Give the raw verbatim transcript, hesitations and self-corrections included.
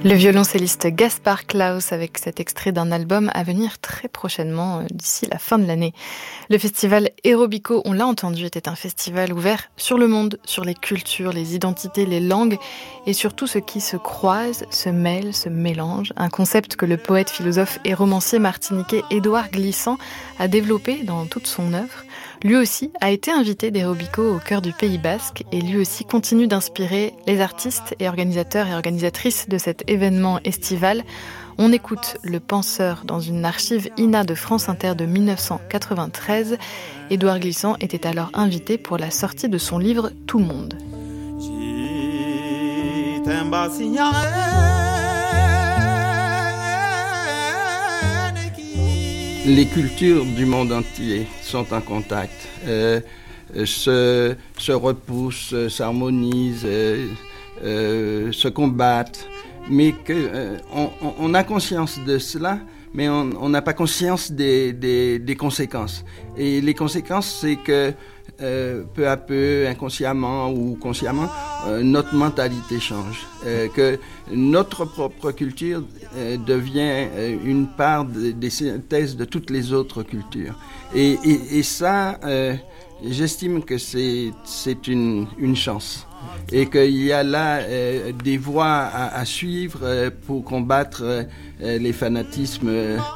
Le violoncelliste Gaspard Klaus avec cet extrait d'un album à venir très prochainement, d'ici la fin de l'année. Le festival Aerobico, on l'a entendu, était un festival ouvert sur le monde, sur les cultures, les identités, les langues et sur tout ce qui se croise, se mêle, se mélange. Un concept que le poète, philosophe et romancier martiniquais Édouard Glissant a développé dans toute son œuvre. Lui aussi a été invité d'Aerobico au cœur du Pays Basque et lui aussi continue d'inspirer les artistes et organisateurs et organisatrices de cet événement estival. On écoute Le Penseur dans une archive I N A de France Inter de dix-neuf cent quatre-vingt-treize. Édouard Glissant était alors invité pour la sortie de son livre Tout Monde. Les cultures du monde entier sont en contact, euh, se, se repoussent, s'harmonisent, euh, euh, se combattent, mais que, euh, on, on a conscience de cela, mais on n'a pas conscience des, des, des conséquences. Et les conséquences, c'est que euh, peu à peu, inconsciemment ou consciemment, euh, notre mentalité change, euh, que notre propre culture euh, devient euh, une part de, des synthèses de toutes les autres cultures. Et, et, et ça, euh, j'estime que c'est, c'est une, une chance. Et qu'il y a là euh, des voies à, à suivre euh, pour combattre euh, les fanatismes euh,